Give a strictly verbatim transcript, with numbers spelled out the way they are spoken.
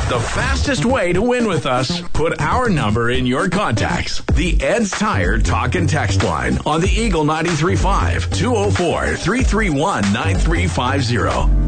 The fastest way to win with us, put our number in your contacts. The Ed's Tire Talk and Text line on the Eagle ninety-three point five, two oh four, three three one, nine three five zero.